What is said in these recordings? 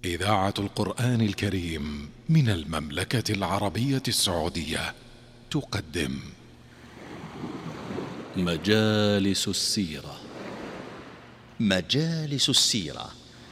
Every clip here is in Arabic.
إذاعة القرآن الكريم من المملكة العربية السعودية تقدم مجالس السيرة. مجالس السيرة،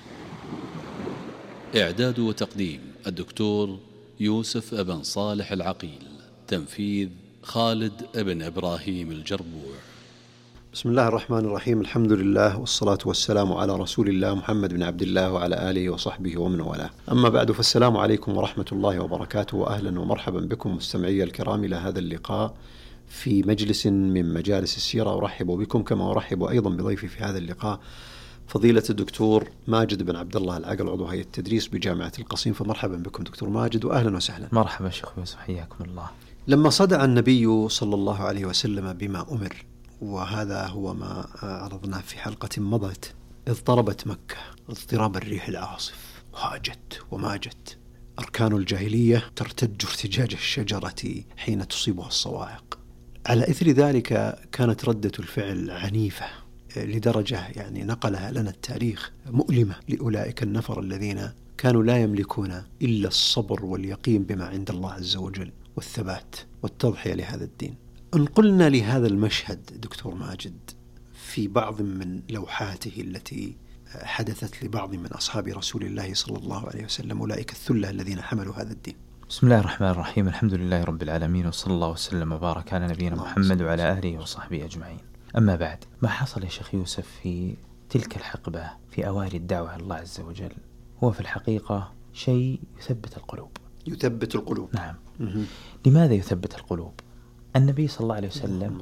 إعداد وتقديم الدكتور يوسف ابن صالح العقيل، تنفيذ خالد ابن إبراهيم الجربوع. بسم الله الرحمن الرحيم. الحمد لله والصلاة والسلام على رسول الله محمد بن عبد الله وعلى آله وصحبه ومن والاه. أما بعد، فالسلام عليكم ورحمة الله وبركاته، وأهلا ومرحبا بكم مستمعي الكرام إلى هذا اللقاء في مجلس من مجالس السيرة. أرحب بكم كما أرحب أيضا بضيفي في هذا اللقاء فضيلة الدكتور ماجد بن عبد الله العقل، عضو هيئة التدريس بجامعة القصيم. فمرحبا بكم دكتور ماجد وأهلا وسهلا. مرحبا شيخ يوسف، حياكم الله. لما صدع النبي صلى الله عليه وسلم بما أمر، وهذا هو ما عرضناه في حلقة مضت، اضطربت مكة اضطراب الريح العاصف، وهاجت وماجت. أركان الجاهلية ترتج ارتجاج الشجرة حين تصيبها الصواعق. على إثر ذلك كانت ردة الفعل عنيفة لدرجة نقلها لنا التاريخ مؤلمة لأولئك النفر الذين كانوا لا يملكون إلا الصبر واليقين بما عند الله عز وجل والثبات والتضحية لهذا الدين. انقلنا لهذا المشهد دكتور ماجد في بعض من لوحاته التي حدثت لبعض من أصحاب رسول الله صلى الله عليه وسلم، أولئك الثلة الذين حملوا هذا الدين. بسم الله الرحمن الرحيم، الحمد لله رب العالمين، وصلى الله وسلم وبارك على نبينا محمد وعلى آله وصحبه أجمعين. أما بعد، ما حصل يا شيخ يوسف في تلك الحقبة في أوائل الدعوة إلى الله عز وجل هو في الحقيقة شيء يثبت القلوب. يثبت القلوب، نعم. لماذا يثبت القلوب؟ النبي صلى الله عليه وسلم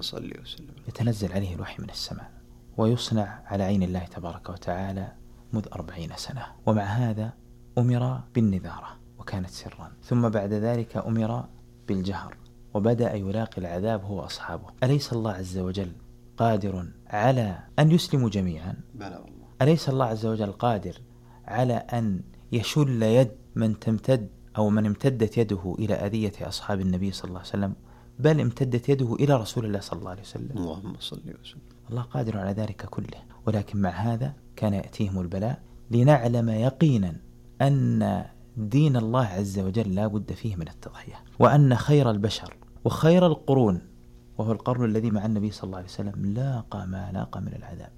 يتنزل عليه الوحي من السماء، ويصنع على عين الله تبارك وتعالى مذ 40 سنة، ومع هذا أمر بالنذارة وكانت سرا، ثم بعد ذلك أمر بالجهر وبدأ يلاقي العذاب هو أصحابه. أليس الله عز وجل قادر على أن يسلموا جميعا؟ بلى والله. أليس الله عز وجل قادر على أن يشل يد من تمتد أو من امتدت يده إلى أذية أصحاب النبي صلى الله عليه وسلم، بل امتدت يده إلى رسول الله صلى الله عليه وسلم؟ اللهم صل وسلم. الله قادر على ذلك كله، ولكن مع هذا كان يأتيهم البلاء لنعلم يقينا أن دين الله عز وجل لا بد فيه من التضحية، وأن خير البشر وخير القرون وهو القرن الذي مع النبي صلى الله عليه وسلم لاقى ما لاقى من العذاب،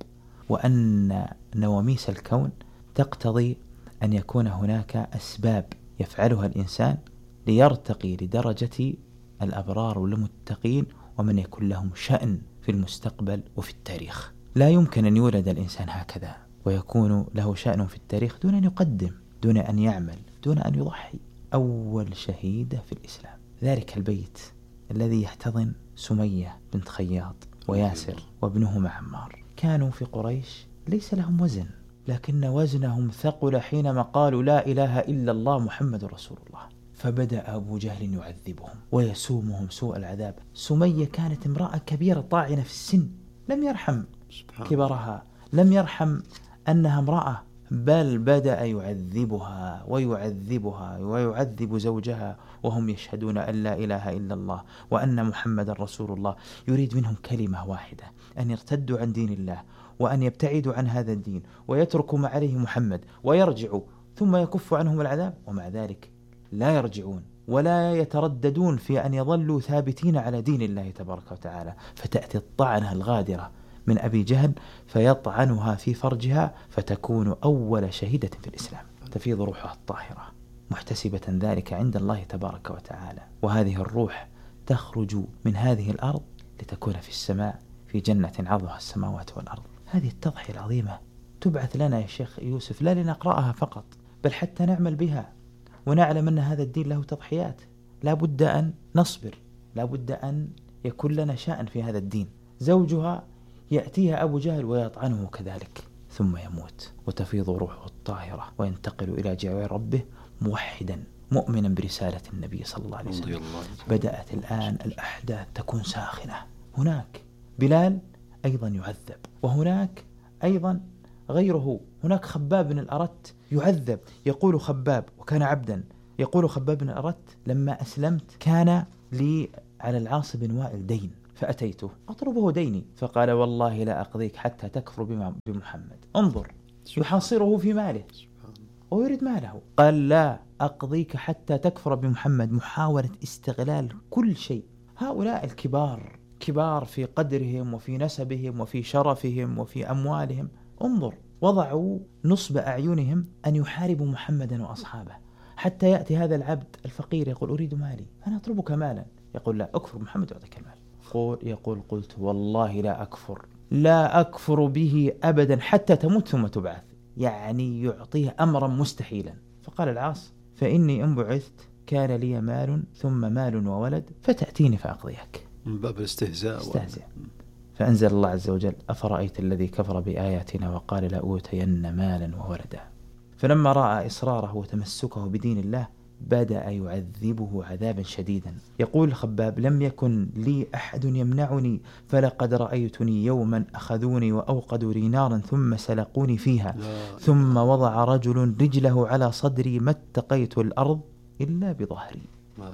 وأن نواميس الكون تقتضي أن يكون هناك أسباب يفعلها الإنسان ليرتقي لدرجة الأبرار والمتقين ومن يكون لهم شأن في المستقبل وفي التاريخ. لا يمكن أن يولد الإنسان هكذا ويكون له شأن في التاريخ دون أن يقدم، دون أن يعمل، دون أن يضحي. أول شهيدة في الإسلام ذلك البيت الذي يحتضن سمية بنت خياط وياسر وابنهما عمار، كانوا في قريش ليس لهم وزن، لكن وزنهم ثقل حينما قالوا لا إله إلا الله محمد رسول الله. فبدأ أبو جهل يعذبهم ويسومهم سوء العذاب. سمية كانت امرأة كبيرة طاعنة في السن، لم يرحم كبرها، لم يرحم أنها امرأة، بل بدأ يعذبها ويعذبها ويعذب زوجها وهم يشهدون أن لا إله إلا الله وأن محمد رسول الله. يريد منهم كلمة واحدة، أن يرتدوا عن دين الله وأن يبتعدوا عن هذا الدين ويتركوا ما عليه محمد ويرجعوا ثم يكف عنهم العذاب، ومع ذلك لا يرجعون ولا يترددون في أن يظلوا ثابتين على دين الله تبارك وتعالى. فتأتي الطعنة الغادرة من أبي جهل فيطعنها في فرجها فتكون أول شهيدة في الإسلام، تفيض روحها الطاهرة محتسبة ذلك عند الله تبارك وتعالى، وهذه الروح تخرج من هذه الأرض لتكون في السماء في جنة عرضها السماوات والأرض. هذه التضحية العظيمة تبعث لنا يا شيخ يوسف لا لنقرأها فقط، بل حتى نعمل بها ونعلم أن هذا الدين له تضحيات. لا بد أن نصبر، لا بد أن يكون لنا شأن في هذا الدين. زوجها يأتيها أبو جهل ويطعنه كذلك ثم يموت وتفيض روحه الطاهرة وينتقل إلى جوار ربه موحدا مؤمنا برسالة النبي صلى الله عليه وسلم. بدأت الآن الأحداث تكون ساخنة. هناك بلال أيضا يعذب، وهناك أيضا غيره، هناك خباب بن الأرت يعذب. يقول خباب، وكان عبدا، يقول خباب بن الأرت لما أسلمت كان لي على العاص بن وائل دين، فأتيته أطلبه ديني فقال والله لا أقضيك حتى تكفر بمحمد. انظر، يحاصره في ماله وهو يريد ماله. قال لا أقضيك حتى تكفر بمحمد، محاولة استغلال كل شيء. هؤلاء الكبار كبار في قدرهم وفي نسبهم وفي شرفهم وفي أموالهم، انظر وضعوا نصب أعينهم أن يحاربوا محمدا وأصحابه، حتى يأتي هذا العبد الفقير يقول أريد مالي، أنا أطلبك مالا، يقول لا أكفر محمد وأعطيك المال. يقول قلت والله لا أكفر به أبدا حتى تموت ثم تبعث، يعني يعطيه أمرا مستحيلا. فقال العاص فإني إن بعثت كان لي مال ثم مال وولد فتأتيني فأقضيك، من باب الاستهزاء. فأنزل الله عز وجل أفرأيت الذي كفر بآياتنا وقال لأوتين مالا وولدا. فلما رأى إصراره وتمسكه بدين الله بدأ يعذبه عذابا شديدا. يقول الخباب لم يكن لي أحد يمنعني، فلقد رأيتني يوما أخذوني وأوقدوا لي نارا ثم سلقوني فيها، ثم وضع رجل رجله على صدري ما اتقيت الأرض إلا بظهري.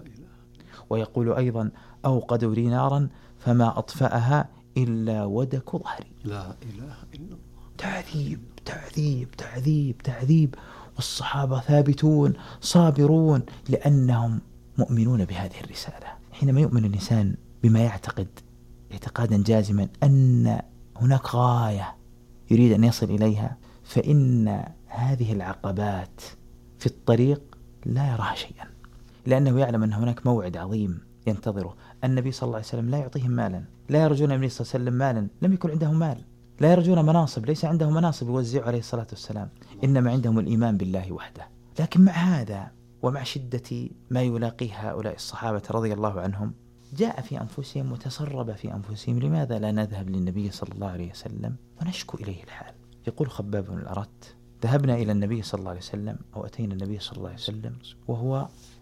ويقول أيضا أوقدوا لي نارا فما أطفأها إلا ودك ظهري. لا إله إلا الله. تعذيب تعذيب تعذيب تعذيب. والصحابة ثابتون صابرون لأنهم مؤمنون بهذه الرسالة. حينما يؤمن الإنسان بما يعتقد اعتقادا جازما أن هناك غاية يريد أن يصل إليها، فإن هذه العقبات في الطريق لا يراها شيئا، لأنه يعلم أن هناك موعد عظيم ينتظره. النبي صلى الله عليه وسلم لا يعطيهم مالا، لا يرجون النبي صلى الله عليه وسلم مالا، لم يكن عندهم مال، لا يرجون مناصب، ليس عندهم مناصب يوزع عليه الصلاة والسلام، إنما عندهم الإيمان بالله وحده. لكن مع هذا ومع شدة ما يلاقيه هؤلاء الصحابة رضي الله عنهم جاء في أنفسهم وتسرب في أنفسهم لماذا لا نذهب للنبي صلى الله عليه وسلم ونشكو إليه الحال. يقول خباب بن الأرت ذهبنا إلى النبي صلى الله عليه وسلم أو أتينا النبي صلى الله عليه وسلم وهو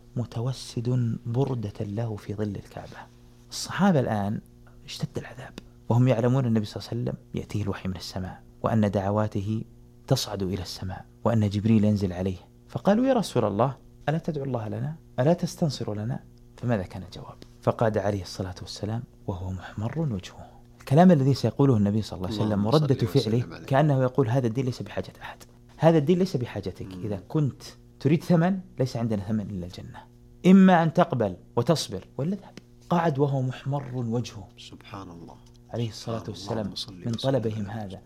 متوسد بردة له في ظل الكعبة. الصحابة الآن اشتد العذاب وهم يعلمون النبي صلى الله عليه وسلم يأتيه الوحي من السماء، وأن دعواته تصعد إلى السماء، وأن جبريل ينزل عليه. فقالوا يا رسول الله ألا تدعو الله لنا؟ ألا تستنصر لنا؟ فماذا كان الجواب؟ فقاد عليه الصلاة والسلام وهو محمر وجهه. الكلام الذي سيقوله النبي صلى الله عليه وسلم وردة فعله كأنه يقول هذا الدين ليس بحاجة أحد، هذا الدين ليس بحاجتك، إذا كنت تريد ثمن ليس عندنا ثمن إلا الجنة، إما أن تقبل وتصبر ولا اذهب. قعد وهو محمر وجهه سبحان الله عليه الصلاة والسلام من طلبهم هذا،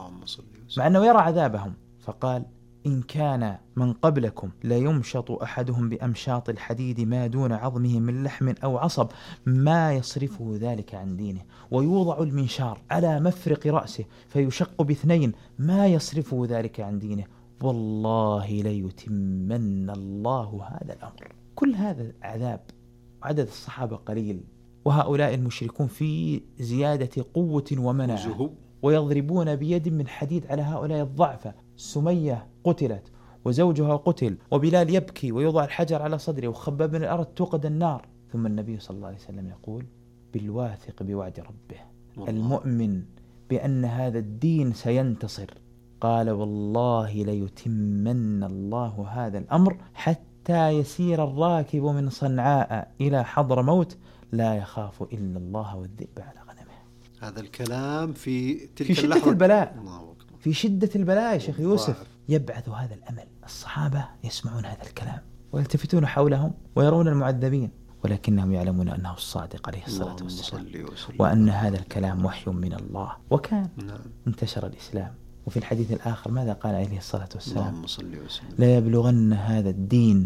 مع أنه يرى عذابهم. فقال إن كان من قبلكم لا يمشط أحدهم بأمشاط الحديد ما دون عظمه من لحم أو عصب ما يصرفه ذلك عن دينه، ويوضع المنشار على مفرق رأسه فيشق باثنين ما يصرفه ذلك عن دينه، والله ليتمن الله هذا الأمر. كل هذا عذاب، عدد الصحابة قليل، وهؤلاء المشركون في زيادة قوة ومناعة، ويضربون بيد من حديد على هؤلاء الضعفة. سمية قتلت وزوجها قتل، وبلال يبكي ويوضع الحجر على صدره، وخباب بن الأرت توقد النار. ثم النبي صلى الله عليه وسلم يقول بالواثق بوعد ربه المؤمن بأن هذا الدين سينتصر، قال والله ليتمن الله هذا الأمر حتى يسير الراكب من صنعاء إلى حضر موت لا يخاف إلا الله والذئب على غنمه. هذا الكلام في شدة البلاء، في شدة البلاء يا شيخ يوسف يبعث هذا الأمل. الصحابة يسمعون هذا الكلام ويلتفتون حولهم ويرون المعذبين، ولكنهم يعلمون أنه الصادق عليه الصلاة والسلام، وأن هذا الكلام وحي من الله. وكان انتشر الإسلام. وفي الحديث الآخر ماذا قال عليه الصلاة والسلام؟ لا يبلغن هذا الدين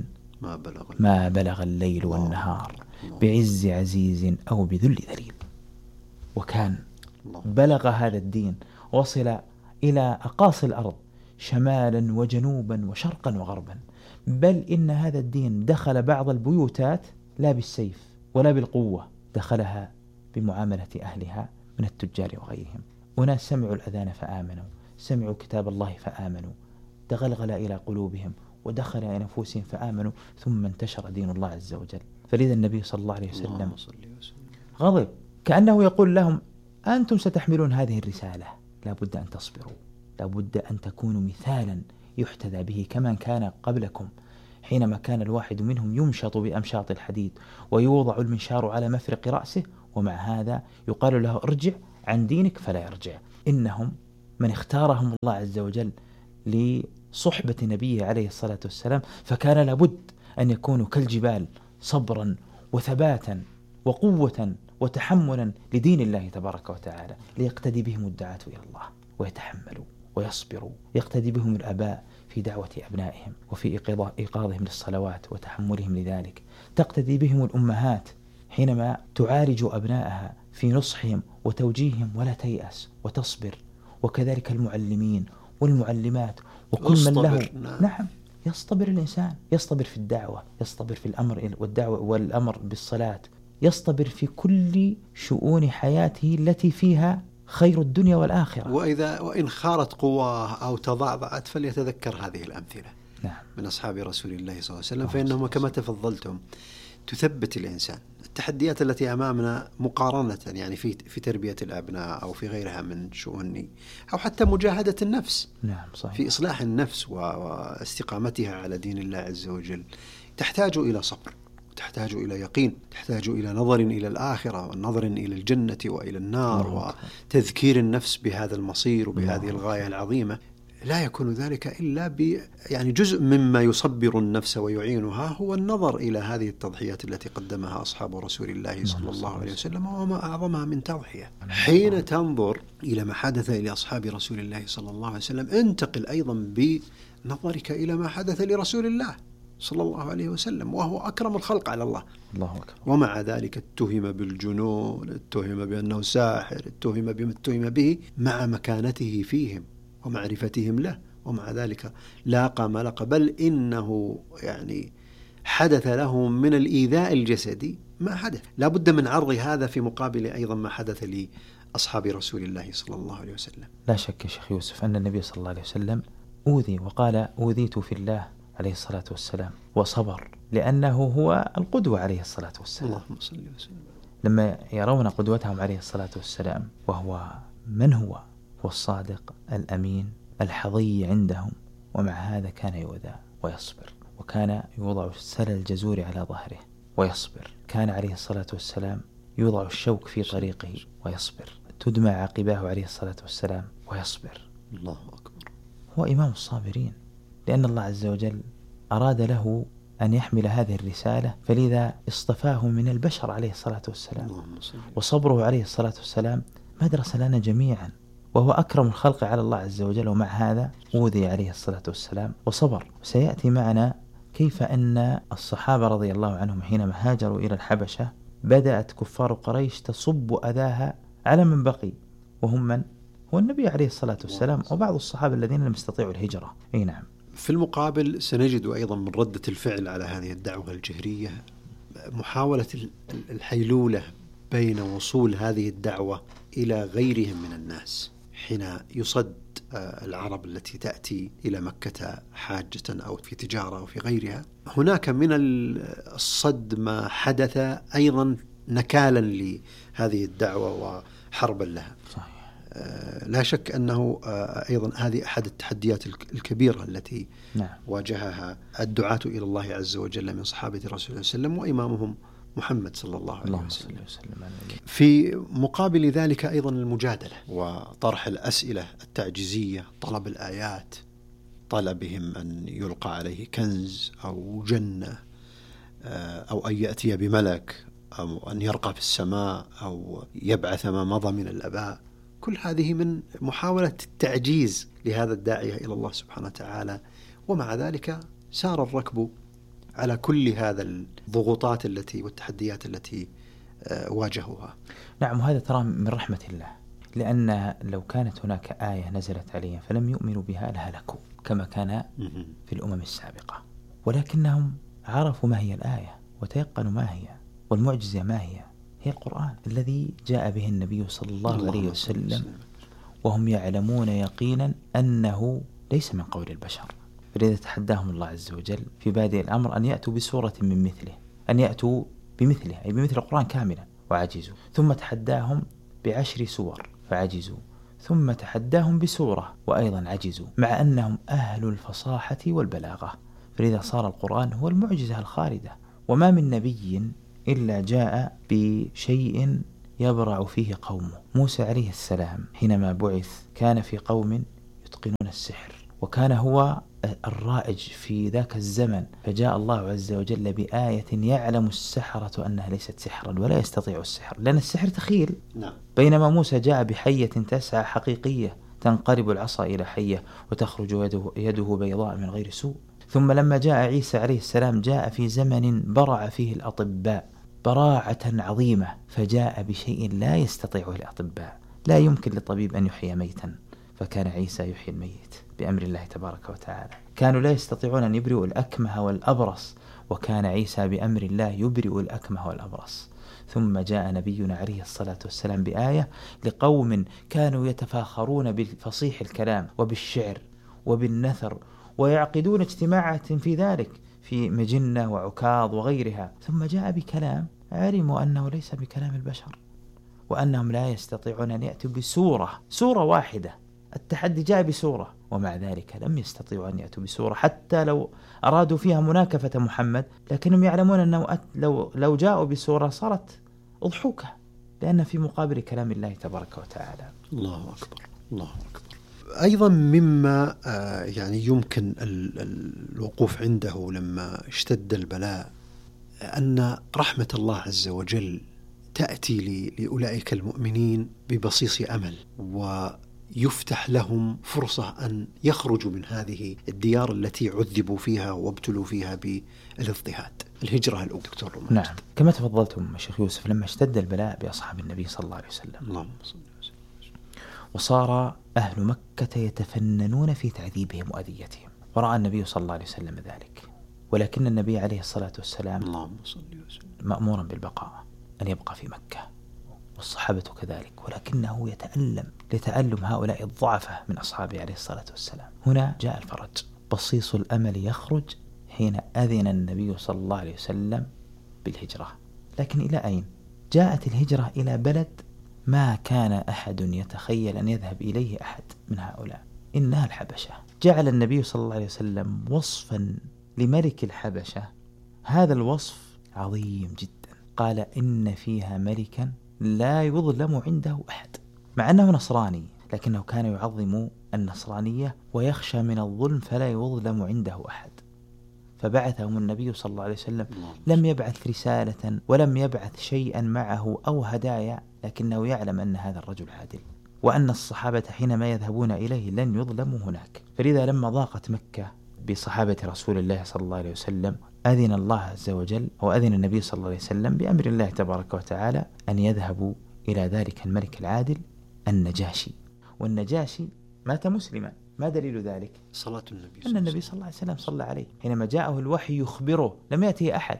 ما بلغ الليل والنهار بعز عزيز أو بذل ذليل. وكان بلغ هذا الدين وصل إلى أقاصي الأرض شمالا وجنوبا وشرقا وغربا، بل إن هذا الدين دخل بعض البيوتات لا بالسيف ولا بالقوة، دخلها بمعاملة أهلها من التجار وغيرهم. وناس سمعوا الأذان فآمنوا، سمعوا كتاب الله فآمنوا، تغلغل إلى قلوبهم ودخل إلى نفوسهم فآمنوا، ثم انتشر دين الله عز وجل. فلذا النبي صلى الله عليه وسلم غضب، كأنه يقول لهم أنتم ستحملون هذه الرسالة، لا بد أن تصبروا، لا بد أن تكونوا مثالا يحتذى به كما كان قبلكم، حينما كان الواحد منهم يمشط بأمشاط الحديد ويوضع المنشار على مفرق رأسه، ومع هذا يقال له ارجع عن دينك فلا يرجع. إنهم من اختارهم الله عز وجل صحبة نبيه عليه الصلاة والسلام، فكان لابد أن يكونوا كالجبال صبرا وثباتا وقوة وتحملا لدين الله تبارك وتعالى، ليقتدي بهم الدعاة إلى الله ويتحملوا ويصبروا. يقتدي بهم الآباء في دعوة أبنائهم وفي إيقاظهم للصلوات وتحملهم لذلك. تقتدي بهم الأمهات حينما تعالج أبنائها في نصحهم وتوجيههم ولا تيأس وتصبر، وكذلك المعلمين والمعلمات وكل من له. نعم، يصطبر الإنسان، يصطبر في الدعوة، يصطبر في الأمر والدعوة والأمر بالصلاة، يصطبر في كل شؤون حياته التي فيها خير الدنيا والآخرة. وإن خارت قواه أو تضعضعت فليتذكر هذه الأمثلة نعم. من أصحاب رسول الله صلى الله عليه وسلم، فإنهم كما تفضلتم تثبت الإنسان. التحديات التي أمامنا مقارنة يعني في تربية الأبناء أو في غيرها من شؤون أو حتى مجاهدة النفس، نعم صحيح، في إصلاح النفس واستقامتها على دين الله عز وجل، تحتاج إلى صبر، تحتاج إلى يقين، تحتاج إلى نظر إلى الآخرة والنظر إلى الجنة وإلى النار وتذكير النفس بهذا المصير وبهذه الغاية العظيمة. لا يكون ذلك إلا يعني جزء مما يصبر النفس ويعينها هو النظر إلى هذه التضحيات التي قدمها أصحاب رسول الله صلى الله عليه وسلم، وما أعظمها من تضحية. حين تنظر إلى ما حدث لأصحاب رسول الله صلى الله عليه وسلم، انتقل أيضا بنظرك إلى ما حدث لرسول الله صلى الله عليه وسلم، وهو أكرم الخلق على الله. الله أكبر. ومع ذلك اتهم بالجنون، اتهم بأنه ساحر، اتهم بما اتهم به مع مكانته فيهم ومعرفتهم له، ومع ذلك لاقى ما لقى، بل إنه يعني حدث له من الإيذاء الجسدي ما حدث. لا بد من عرض هذا في مقابل أيضا ما حدث لأصحاب رسول الله صلى الله عليه وسلم. لا شك يا شيخ يوسف أن النبي صلى الله عليه وسلم أوذي، وقال أوذيت في الله عليه الصلاة والسلام، وصبر لأنه هو القدوة عليه الصلاة والسلام. اللهم صل وسلم. لما يرون قدوتهم عليه الصلاة والسلام، وهو من هو الصادق الأمين الحظي عندهم، ومع هذا كان يؤذى ويصبر، وكان يوضع سل الجزور على ظهره ويصبر. كان عليه الصلاة والسلام يوضع الشوك في طريقه ويصبر، تدمى عقباه عليه الصلاة والسلام ويصبر. الله أكبر. هو إمام الصابرين، لأن الله عز وجل أراد له أن يحمل هذه الرسالة، فلذا اصطفاه من البشر عليه الصلاة والسلام. وصبره عليه الصلاة والسلام مدرسة لنا جميعا، وهو أكرم الخلق على الله عز وجل، ومع هذا أوذي عليه الصلاة والسلام وصبر. سيأتي معنا كيف أن الصحابة رضي الله عنهم حينما هاجروا إلى الحبشة بدأت كفار قريش تصب أذاها على من بقي، وهم من؟ هو النبي عليه الصلاة والسلام وبعض الصحابة الذين لم يستطيعوا الهجرة. أي نعم. في المقابل سنجد أيضا من ردة الفعل على هذه الدعوة الجهرية محاولة الحيلولة بين وصول هذه الدعوة إلى غيرهم من الناس، حين يصد العرب التي تأتي إلى مكة حاجة أو في تجارة أو في غيرها. هناك من الصد ما حدث أيضا نكالا لهذه الدعوة وحربا لها. صحيح. لا شك أنه أيضا هذه أحد التحديات الكبيرة التي واجهها الدعاة إلى الله عز وجل من صحابة رسول الله صلى الله عليه وسلم، وإمامهم محمد صلى الله عليه وسلم. في مقابل ذلك أيضا المجادلة وطرح الأسئلة التعجيزية، طلب الآيات، طلبهم أن يلقى عليه كنز أو جنة، أو أن يأتي بملك، أو أن يرقى في السماء، أو يبعث ما مضى من الآباء. كل هذه من محاولة التعجيز لهذا الداعية إلى الله سبحانه وتعالى، ومع ذلك سار الركب على كل هذا الضغوطات التي والتحديات التي واجهوها. نعم، وهذا ترى من رحمة الله، لأن لو كانت هناك آية نزلت عليهم فلم يؤمنوا بها لهلكوا كما كان في الأمم السابقة، ولكنهم عرفوا ما هي الآية وتيقنوا ما هي، والمعجزة ما هي القرآن الذي جاء به النبي صلى الله عليه وسلم، وهم يعلمون يقينا أنه ليس من قول البشر. فلذا تحداهم الله عز وجل في بادئ الأمر أن يأتوا بسورة من مثله، أن يأتوا بمثله أي بمثل القرآن كاملا، وعجزوا. ثم تحداهم ب10 سور فعجزوا، ثم تحداهم بسورة وأيضا عجزوا، مع أنهم أهل الفصاحة والبلاغة. فلذا صار القرآن هو المعجزة الخالدة، وما من نبي إلا جاء بشيء يبرع فيه قومه. موسى عليه السلام حينما بعث كان في قوم يتقنون السحر وكان هو الرائج في ذاك الزمن، فجاء الله عز وجل بآية يعلم السحرة أنها ليست سحرا ولا يستطيع السحر، لأن السحر تخيل. بينما موسى جاء بحية تسعى حقيقية، تنقلب العصا إلى حية وتخرج يده بيضاء من غير سوء. ثم لما جاء عيسى عليه السلام جاء في زمن برع فيه الأطباء براعة عظيمة، فجاء بشيء لا يستطيعه الأطباء. لا يمكن للطبيب أن يحيي ميتا، فكان عيسى يحيي الميت بأمر الله تبارك وتعالى. كانوا لا يستطيعون أن يبرئوا الأكمه والأبرص، وكان عيسى بأمر الله يبرئ الأكمه والأبرص. ثم جاء نبينا عليه الصلاة والسلام بآية لقوم كانوا يتفاخرون بالفصيح الكلام وبالشعر وبالنثر، ويعقدون اجتماعات في ذلك في مجنة وعكاظ وغيرها، ثم جاء بكلام علموا أنه ليس بكلام البشر، وأنهم لا يستطيعون أن يأتوا بسورة واحدة. التحدي جاء بسورة، ومع ذلك لم يستطيعوا أن يأتوا بسورة حتى لو أرادوا فيها مناكفة محمد، لكنهم يعلمون أنه لو جاءوا بسورة صارت أضحوكة، لأن في مقابل كلام الله تبارك وتعالى. الله أكبر، الله أكبر. أيضا مما يعني يمكن الوقوف عنده لما اشتد البلاء أن رحمة الله عز وجل تأتي لأولئك المؤمنين ببصيص أمل، ويفتح لهم فرصة أن يخرجوا من هذه الديار التي عذبوا فيها وابتلوا فيها بالاضطهاد. الهجرة الأولى دكتور رماد. نعم، كما تفضلتم شيخ يوسف، لما اشتد البلاء بأصحاب النبي صلى الله عليه وسلم، اللهم صل وسلم، وصار أهل مكة يتفننون في تعذيبهم وأذيتهم، ورأى النبي صلى الله عليه وسلم ذلك، ولكن النبي عليه الصلاة والسلام اللهم صل وسلم مأمورا بالبقاء، أن يبقى في مكة، والصحابة كذلك، ولكنه يتألم لتألم هؤلاء الضعفاء من أصحابه عليه الصلاة والسلام. هنا جاء الفرج، بصيص الأمل يخرج حين أذن النبي صلى الله عليه وسلم بالهجرة. لكن إلى أين؟ جاءت الهجرة إلى بلد ما كان أحد يتخيل أن يذهب إليه أحد من هؤلاء، إنها الحبشة. جعل النبي صلى الله عليه وسلم وصفا لملك الحبشة، هذا الوصف عظيم جدا، قال إن فيها ملكا لا يظلم عنده أحد، مع أنه نصراني لكنه كان يعظم النصرانية ويخشى من الظلم فلا يظلم عنده أحد. فبعثهم النبي صلى الله عليه وسلم، لم يبعث رسالة ولم يبعث شيئا معه أو هدايا، لكنه يعلم أن هذا الرجل عادل، وأن الصحابة حينما يذهبون إليه لن يظلموا هناك. فلذا لما ضاقت مكة بصحابة رسول الله صلى الله عليه وسلم، أذن الله عز وجل وأذن النبي صلى الله عليه وسلم بأمر الله تبارك وتعالى أن يذهبوا إلى ذلك الملك العادل النجاشي. والنجاشي مات مسلما. ما دليل ذلك؟ صلاة النبي، أن النبي صلى الله عليه وسلم صلى عليه حينما جاءه الوحي يخبره، لم يأتيه أحد،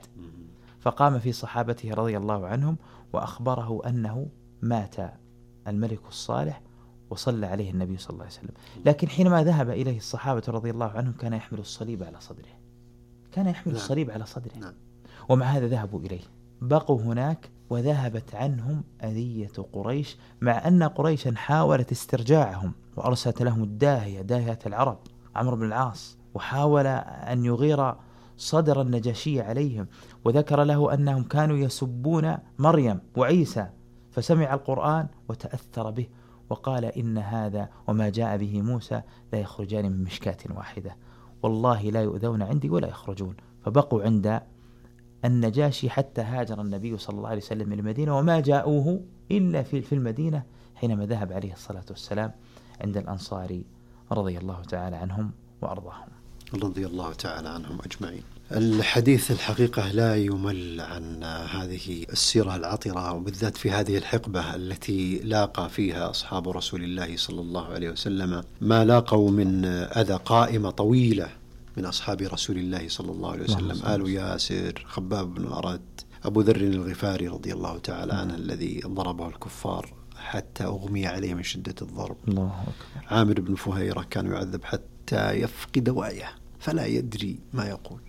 فقام في صحابته رضي الله عنهم وأخبره أنه مات الملك الصالح وصلى عليه النبي صلى الله عليه وسلم. لكن حينما ذهب إليه الصحابة رضي الله عنهم كان يحمل الصليب على صدره، كان يحمل الصليب على صدره، ومع هذا ذهبوا إليه، بقوا هناك، وذهبت عنهم أذية قريش، مع أن قريشا حاولت استرجاعهم وأرسلت لهم الداهية، داهية العرب عمرو بن العاص، وحاول أن يغير صدر النجاشي عليهم، وذكر له أنهم كانوا يسبون مريم وعيسى، فسمع القرآن وتأثر به وقال إن هذا وما جاء به موسى لا يخرجان من مشكاة واحدة، والله لا يؤذون عندي ولا يخرجون. فبقوا عند النجاشي حتى هاجر النبي صلى الله عليه وسلم من المدينة، وما جاءوه إلا في المدينة حينما ذهب عليه الصلاة والسلام عند الأنصار رضي الله تعالى عنهم وأرضاهم. رضي الله تعالى عنهم أجمعين. الحديث الحقيقة لا يمل عن هذه السيرة العطرة، وبالذات في هذه الحقبة التي لاقى فيها أصحاب رسول الله صلى الله عليه وسلم ما لاقوا من أذى. قائمة طويلة من أصحاب رسول الله صلى الله عليه وسلم، آل ياسر، خباب بن أرد، أبو ذر الغفاري رضي الله تعالى عنه الذي ضربه الكفار حتى أغمي عليه من شدة الضرب، الله أكبر. عامر بن فهيرة كان يعذب حتى يفقد وعيه فلا يدري ما يقول.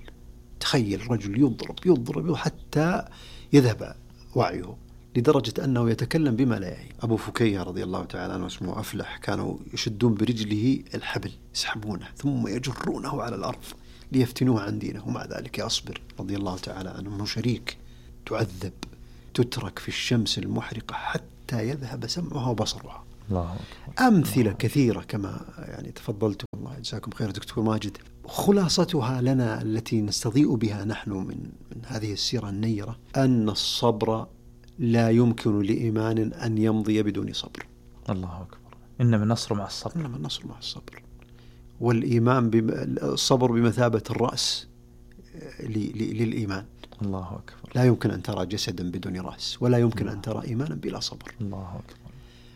تخيل رجل يضرب حتى يذهب وعيه، لدرجة أنه يتكلم بما لا يعي. أبو فكية رضي الله تعالى عنه اسمه أفلح، كانوا يشدون برجله الحبل يسحبونه ثم يجرونه على الأرض ليفتنوه عن دينه، ومع ذلك يصبر رضي الله تعالى عنه. شريك تعذب، تترك في الشمس المحرقة حتى يذهب سمعها وبصرها، الله أكبر. أمثلة كثيرة كما يعني تفضلتم، الله يجزاكم خير دكتور ماجد. خلاصتها لنا التي نستضيء بها نحن من هذه السيرة النيرة أن الصبر لا يمكن لإيمان أن يمضي بدون صبر. الله أكبر. إنما النصر مع الصبر. إنما النصر مع الصبر. والإيمان الصبر بمثابة الرأس للإيمان. الله أكبر. لا يمكن أن ترى جسدا بدون رأس، ولا يمكن أن ترى إيمانا بلا صبر. الله أكبر.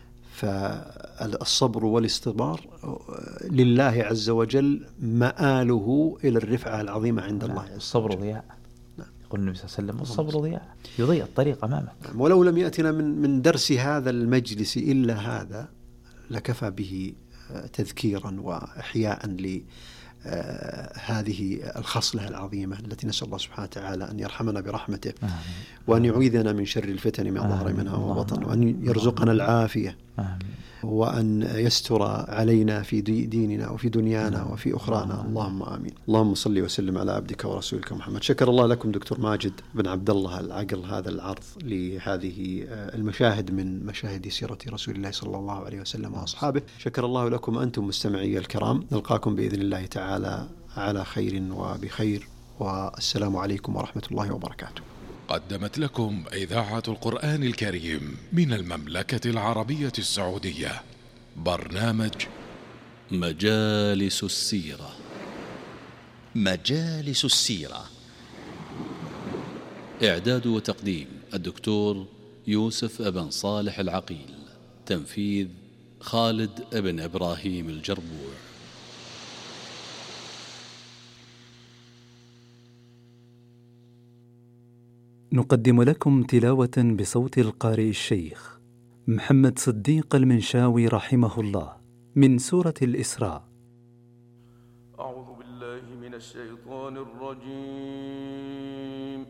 فالصبر والاصطبار لله عز وجل مآله إلى الرفعة العظيمة عند الله عز وجل. الصبر ضياء. يقول النبي صلى الله عليه وسلم الصبر ضياء، يضيء الطريق أمامك. ولو لم يأتنا من درس هذا المجلس إلا هذا لكفى به تذكيرا وإحياء هذه الخصلة العظيمة التي نسأل الله سبحانه وتعالى أن يرحمنا برحمته، وأن يعيذنا من شر الفتن ما ظهر منها وبطن، وأن يرزقنا العافية، وأن يستر علينا في ديننا وفي دنيانا وفي أخرانا. اللهم آمين. اللهم صل وسلم على عبدك ورسولك محمد. شكر الله لكم دكتور ماجد بن عبد الله العقل هذا العرض لهذه المشاهد من مشاهد سيرة رسول الله صلى الله عليه وسلم وأصحابه. شكر الله لكم أنتم مستمعي الكرام. نلقاكم بإذن الله تعالى على خير وبخير، والسلام عليكم ورحمة الله وبركاته. قدمت لكم إذاعة القرآن الكريم من المملكة العربية السعودية برنامج مجالس السيرة. مجالس السيرة. إعداد وتقديم الدكتور يوسف أبن صالح العقيل. تنفيذ خالد بن إبراهيم الجربوع. نقدم لكم تلاوة بصوت القارئ الشيخ محمد صديق المنشاوي رحمه الله من سورة الإسراء. أعوذ بالله من الشيطان الرجيم.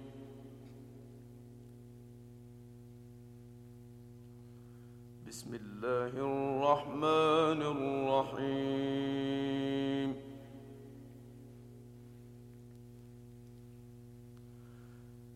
بسم الله الرحمن الرحيم.